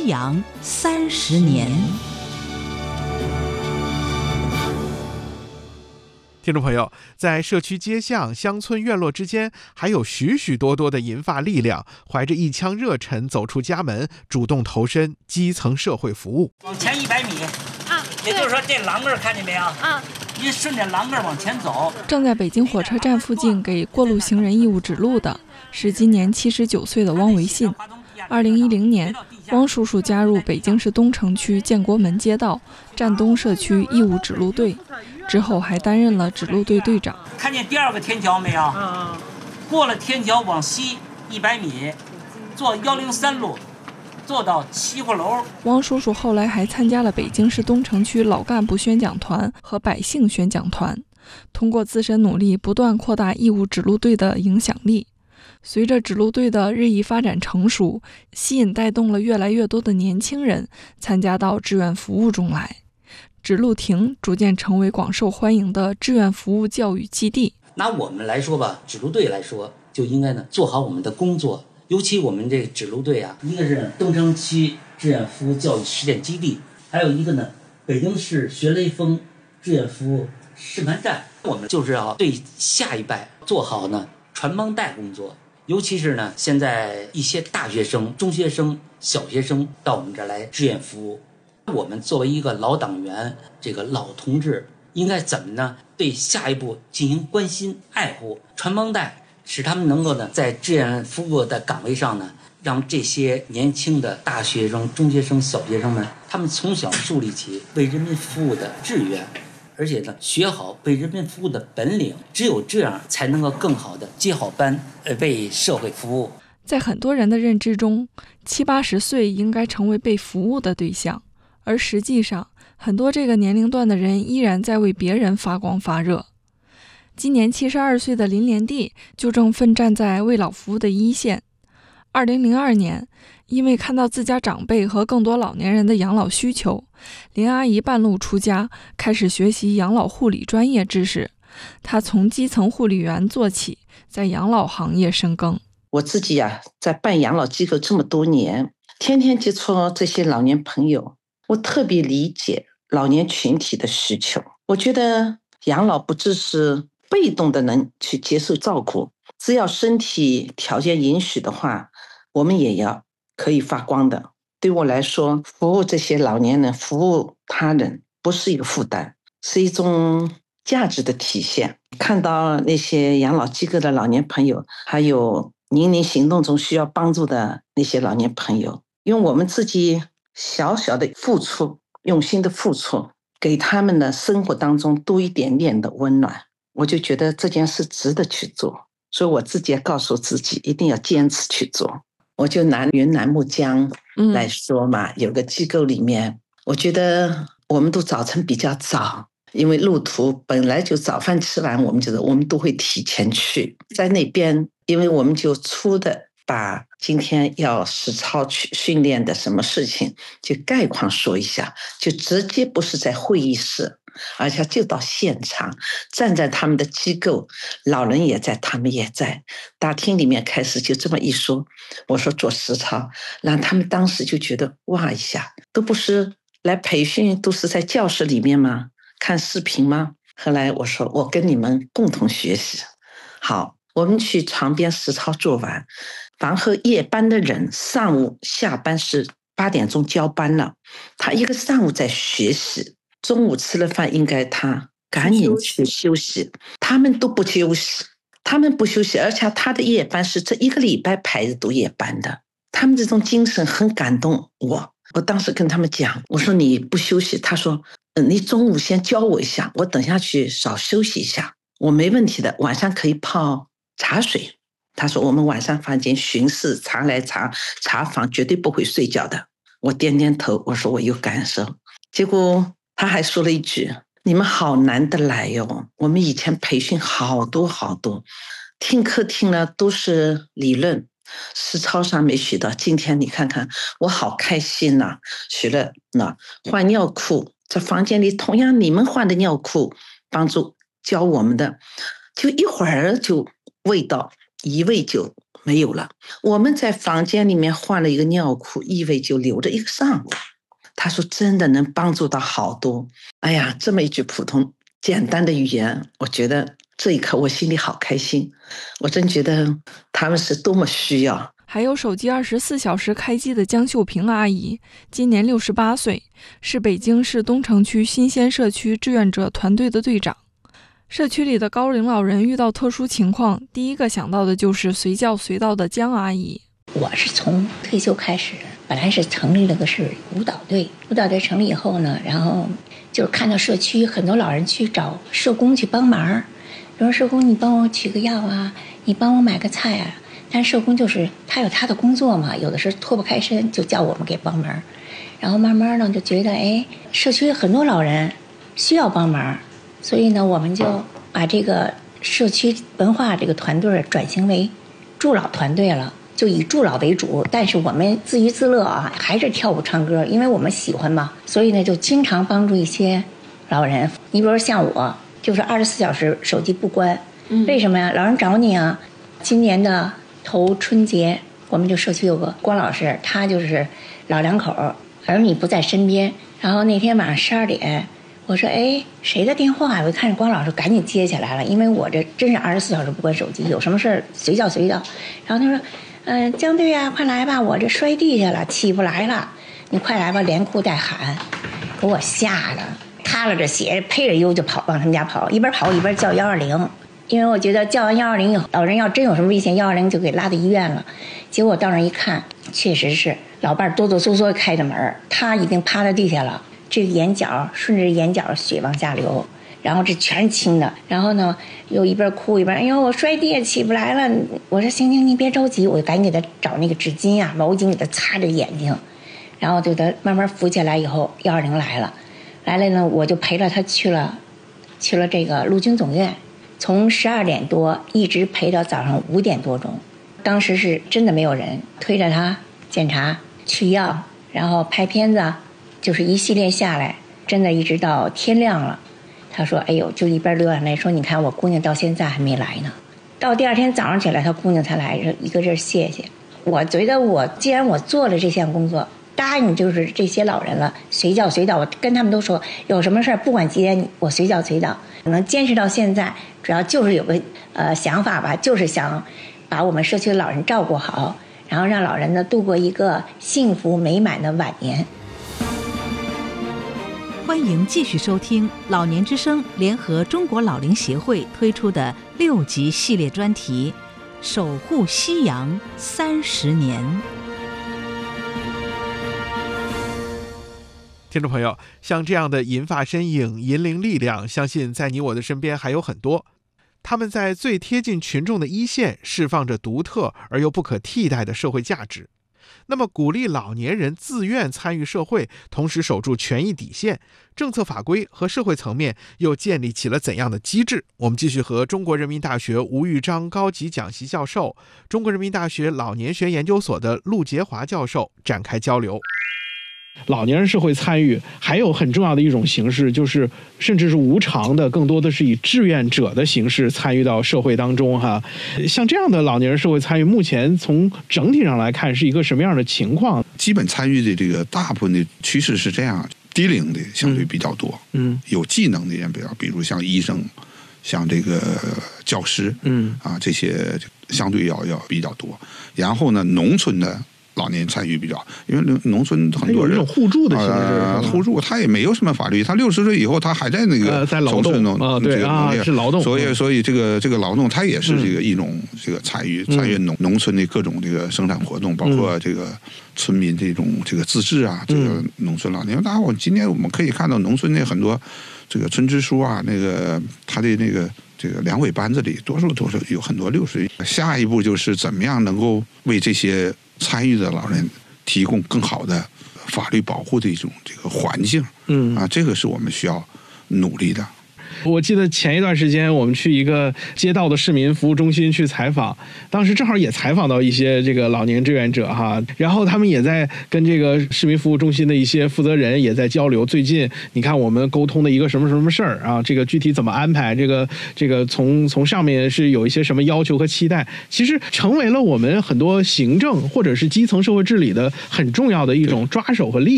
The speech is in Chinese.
阳30年。 听众朋友，在社区街巷、乡村院落之间，还有许许多多的银发力量，怀着一腔热忱走出家门，主动投身基层社会服务。 往前100米也就是说这栏杆看见没有你顺着栏杆往前走。 正在北京火车站附近给过路行人义务指路的是今年79岁的汪维信。2010年，汪叔叔加入北京市东城区建国门街道站东社区义务指路队，之后还担任了指路队队长。 看见第2个天桥没有？过了天桥往西100米，坐103路，坐到西货楼。 汪叔叔后来还参加了北京市东城区老干部宣讲团和百姓宣讲团，通过自身努力不断扩大义务指路队的影响力。随着指路队的日益发展成熟，吸引带动了越来越多的年轻人参加到志愿服务中来。指路亭逐渐成为广受欢迎的志愿服务教育基地。 拿我们来说吧，指路队来说，就应该呢做好我们的工作。尤其我们这个指路队啊，一个是东城区志愿服务教育实践基地，还有一个呢北京市学雷锋志愿服务示范站。我们就是要对下一代做好呢传帮带工作。尤其是呢，现在一些大学生、中学生、小学生到我们这儿来志愿服务，我们作为一个老党员，这个老同志，应该怎么呢？对下一步进行关心、爱护、传帮带，使他们能够呢，在志愿服务的岗位上呢，让这些年轻的大学生、中学生、小学生们，他们从小树立起为人民服务的志愿。而且呢，学好为人民服务的本领，只有这样才能够更好的接好班，为社会服务。 在很多人的认知中，70、80岁应该成为被服务的对象，而实际上，很多这个年龄段的人依然在为别人发光发热。今年72岁的林连娣就正奋战在为老服务的一线。2002年，因为看到自家长辈和更多老年人的养老需求，林阿姨半路出家，开始学习养老护理专业知识。她从基层护理员做起，在养老行业深耕。 我自己在办养老机构这么多年，天天接触这些老年朋友，我特别理解老年群体的需求。我觉得养老不只是被动的能去接受照顾，只要身体条件允许的话，我们也要可以发光的。对我来说，服务这些老年人，服务他人不是一个负担，是一种价值的体现。看到那些养老机构的老年朋友，还有年龄行动中需要帮助的那些老年朋友，用我们自己小小的付出，用心的付出，给他们的生活当中多一点点的温暖，我就觉得这件事值得去做。所以我自己也告诉自己一定要坚持去做。我就拿云南木江来说嘛，有个机构里面，我觉得我们都早晨比较早，因为路途本来就早饭吃完，我们都会提前去。在那边，因为我们就粗的把今天要实操去训练的什么事情就概况说一下，就直接不是在会议室，而且就到现场，站在他们的机构，老人也在，他们也在大厅里面开始就这么一说，我说做实操，让他们当时就觉得哇一下，都不是来培训，都是在教室里面吗？看视频吗？后来我说我跟你们共同学习。好，我们去床边实操做完，凡和夜班的人上午下班是8点钟交班了，他一个上午在学习，中午吃了饭应该他赶紧去休息，他们都不休息，而且他的夜班是这1个礼拜排着读夜班的，他们这种精神很感动我。我当时跟他们讲，我说你不休息，他说你中午先教我一下，我等下去少休息一下，我没问题的，晚上可以泡茶水。他说我们晚上房间巡视茶来茶房绝对不会睡觉的。我点点头，我说我有感受。结果他还说了一句，你们好难得来哟，我们以前培训好多好多，听课听了都是理论，实操上没学到，今天你看看我好开心呐，学了换尿裤，在房间里同样你们换的尿裤帮助教我们的，就一会儿就味道一味就没有了。我们在房间里面换了一个尿裤，异味就留着一个上午。他说真的能帮助到好多。哎呀，这么一句普通简单的语言，我觉得这一刻我心里好开心。我真觉得他们是多么需要。 还有手机24小时开机的江秀萍阿姨，今年68岁，是北京市东城区新鲜社区志愿者团队的队长。社区里的高龄老人遇到特殊情况，第一个想到的就是随叫随到的江阿姨。 我是从退休开始，本来是成立了个是舞蹈队，舞蹈队成立以后呢，然后就是看到社区很多老人去找社工去帮忙，比如说社工你帮我取个药啊，你帮我买个菜啊。但社工就是他有他的工作嘛，有的是脱不开身，就叫我们给帮忙。然后慢慢呢就觉得，社区很多老人需要帮忙，所以呢我们就把这个社区文化这个团队转型为助老团队了，就以助老为主，但是我们自娱自乐啊，还是跳舞唱歌，因为我们喜欢嘛，所以呢就经常帮助一些老人。你比如说像我，就是24小时手机不关，为什么呀？老人找你啊。今年的头春节，我们就社区有个关老师，他就是老两口，儿女不在身边。然后那天晚上12点，我说谁的电话？我一看关老师，赶紧接起来了，因为我这真是24小时不关手机，有什么事随叫随到。然后他说，江队啊，快来吧，我这摔地下了，起不来了，你快来吧，连哭带喊，给我吓得，踏了着鞋，配着悠就跑往他们家跑，一边跑一边叫120。因为我觉得叫完120以后，老人要真有什么危险，120就给拉到医院了。结果到那一看，确实是老伴哆哆嗦嗦开的门，他已经趴在地下了，这个眼角顺着眼角血往下流，然后这全是青的。然后呢，又一边哭一边，哎呦，我摔地下起不来了。我说行，你别着急，我就赶紧给他找那个纸巾啊、毛巾给他擦着眼睛，然后就他慢慢扶起来以后，120来了呢，我就陪着他去了这个陆军总院。从12点多一直陪到早上5点多钟，当时是真的没有人，推着他检查、取药，然后拍片子，就是一系列下来，真的一直到天亮了。他说：“哎呦，就一边流眼泪说，你看我姑娘到现在还没来呢。”到第二天早上起来，他姑娘才来，一个劲儿谢谢。我觉得既然我做了这项工作，答应就是这些老人了，随叫随到。我跟他们都说，有什么事不管几点，我随叫随到。能坚持到现在，主要就是有个想法吧，就是想把我们社区的老人照顾好，然后让老人呢度过一个幸福美满的晚年。 欢迎继续收听老年之声联合中国老龄协会推出的6集系列专题《守护夕阳30年》。 听众朋友，像这样的银发身影、银龄力量，相信在你我的身边还有很多。他们在最贴近群众的一线，释放着独特而又不可替代的社会价值。那么，鼓励老年人自愿参与社会，同时守住权益底线，政策法规和社会层面又建立起了怎样的机制？我们继续和中国人民大学吴玉章高级讲席教授、中国人民大学老年学研究所的陆杰华教授展开交流。 老年人社会参与还有很重要的一种形式，就是甚至是无偿的，更多的是以志愿者的形式参与到社会当中哈。像这样的老年人社会参与，目前从整体上来看是一个什么样的情况？ 基本参与的这个大部分的趋势是这样，低龄的相对比较多，有技能的人比如像医生，像这个教师，这些相对要比较多。然后呢，农村的老年参与比较，因为农村很多人有一种互助的形式， 互助他也没有什么法律，他60岁以后他还在那个在劳动对是劳动， 所以这个劳动他也是这个一种这个参与农村的各种这个生产活动，包括这个村民这种这个自治啊，这个农村老年。当然，今天我们可以看到农村的很多这个村支书啊，那个他的那个这个两委班子里，多数都是有很多60岁。下一步就是怎么样能够为这些参与的老人提供更好的法律保护的一种这个环境，这个是我们需要努力的。 我记得前一段时间我们去一个街道的市民服务中心去采访，当时正好也采访到一些这个老年志愿者哈，然后他们也在跟这个市民服务中心的一些负责人也在交流，最近你看我们沟通的一个什么什么事儿啊，这个具体怎么安排，这个从上面是有一些什么要求和期待，其实成为了我们很多行政或者是基层社会治理的很重要的一种抓手和力